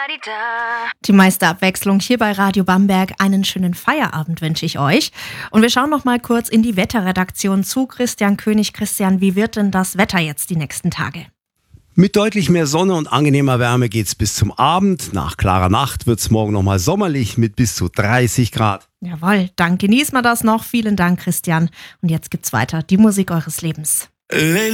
Die meiste Abwechslung hier bei Radio Bamberg. Einen schönen Feierabend wünsche ich euch. Und wir schauen noch mal kurz in die Wetterredaktion zu Christian König. Christian, wie wird denn das Wetter jetzt die nächsten Tage? Mit deutlich mehr Sonne und angenehmer Wärme geht's bis zum Abend. Nach klarer Nacht wird's morgen nochmal sommerlich mit bis zu 30 Grad. Jawohl, dann genießen wir das noch. Vielen Dank, Christian. Und jetzt gibt's weiter die Musik eures Lebens.